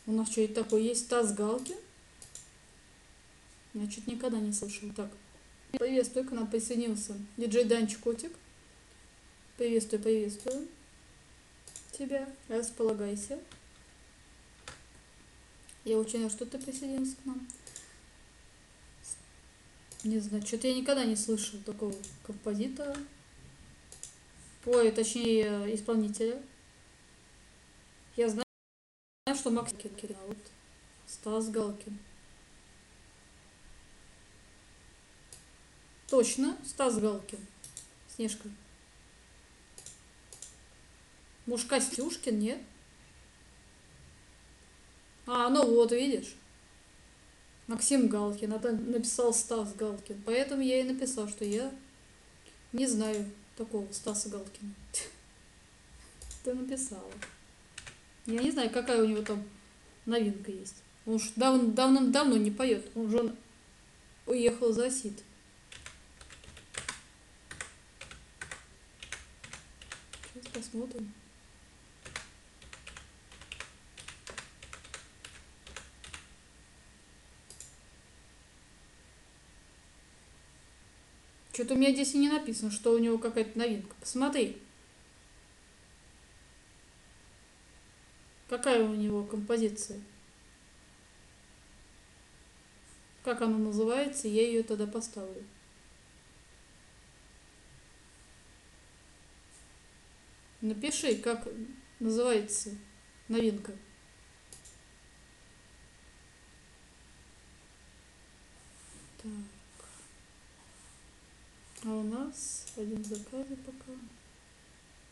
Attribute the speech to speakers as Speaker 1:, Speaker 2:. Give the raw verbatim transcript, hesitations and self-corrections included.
Speaker 1: У нас что это такое? Есть Стас Галкин? Я чуть никогда не слышал. Так, приветствую, к нам присоединился диджей Данчик Котик. Приветствую, приветствую тебя. Располагайся. Я очень рад, что ты присоединился к нам. Не знаю, что-то я никогда не слышал такого композитора. Ой, точнее, исполнителя. Я знаю, что Макс Киркин, а вот Стас Галкин. Точно, Стас Галкин. Снежка. Может, Костюшкин, нет? А, ну вот, видишь. Максим Галкин, а написал Стас Галкин. Поэтому я и написал, что я не знаю такого Стаса Галкина. Ты написала. Я не знаю, какая у него там новинка есть. Он уж дав давным-давно не поет. Он же уехал за Сид. Сейчас посмотрим. Что-то у меня здесь и не написано, что у него какая-то новинка. Посмотри. Какая у него композиция? Как она называется? Я ее тогда поставлю. Напиши, как называется новинка. Так. А у нас один заказ пока.